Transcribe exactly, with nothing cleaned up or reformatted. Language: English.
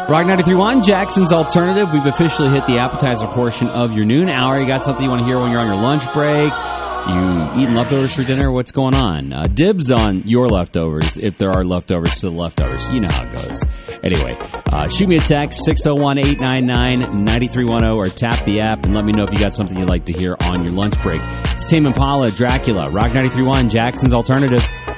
Rock ninety-three point one, Jackson's Alternative. We've officially hit the appetizer portion of your noon hour. You got something you want to hear when you're on your lunch break? You eating leftovers for dinner? What's going on? Uh, dibs on your leftovers, if there are leftovers to the leftovers. You know how it goes. Anyway, uh, shoot me a text, six oh one, eight nine nine, nine three one oh, or tap the app and let me know if you got something you'd like to hear on your lunch break. It's Tame Impala, Dracula, Rock ninety-three point one, Jackson's Alternative.